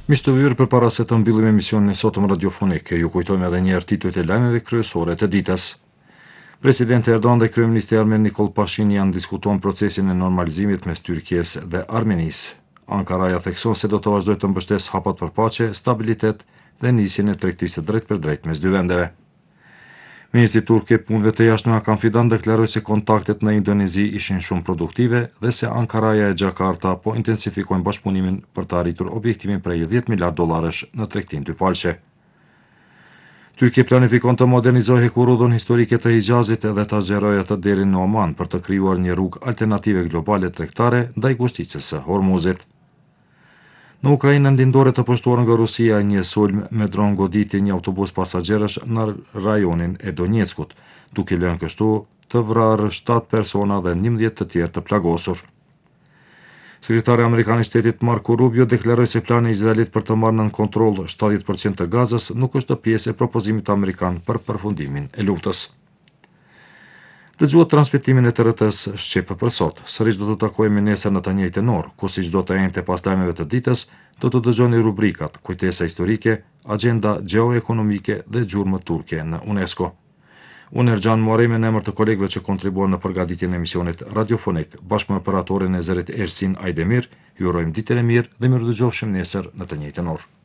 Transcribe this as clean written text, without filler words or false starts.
Miq të vjetër, përpara se të mbyllim emisionin e sotëm radiofonik, ju kujtojmë edhe një herë titujt e lajmeve kryesore të ditës. Presidenti Erdogan dhe kryeministri armen Nikol Pashinyan diskutuan procesin e normalizimit mes Turqisë dhe Armenisë. Ankaraja thekson se do të vazhdojë të mbështesë hapat për paqe, stabilitet dhe nisjen e tregtisë drejt për drejt mes dy vendeve. Ministri turk e punëve të jashtme Hakan Fidan deklaroi se kontaktet në Indonezi ishin shumë produktive dhe se Ankaraja e Gjakarta po intensifikojnë bashkëpunimin për të arritur objektivin prej 10 miliard dollarësh në tregtinë dypalqe. Turqia planifikon të modernizojë hekurudhën historike të Hijazit dhe ta zgjerojë atë deri në Oman për të krijuar një rrugë alternative globale tregtare ndaj gusticës së Hormuzit. Në Ukrainën lindore të pushtuar nga Rusia, një sulm me dron goditi një autobus pasagjerësh në rajonin e Donjeckut, duke lënë kështu të vrarë 7 persona dhe 11 të tjerë të plagosur. Sekretari amerikan i shtetit Marco Rubio deklaroi se plani i Izraelit për të marrë nën kontroll 70% të Gazës nuk është pjesë e propozimit amerikan për përfundimin e luftës. Dëgjuat transmitimin e TRT-s Shqip për sot. Sërish do të takojmë nesër në të njëjtën orë, ku siç do të enjte pas lajmeve të ditës, do të dëgjoni rubrikat Kujtesa historike, Agenda gjeoekonomike dhe gjurmët turke në UNESCO. Unë Erxhan Muharremi në emër të kolegëve që kontribuan në përgatitjen e emisionit radiofonik, bashkë me operatorin e zërit Ersin Ajdemir, ju urojmë ditën e mirë dhe mirë dëgjofshim nesër në të njëjtën orë.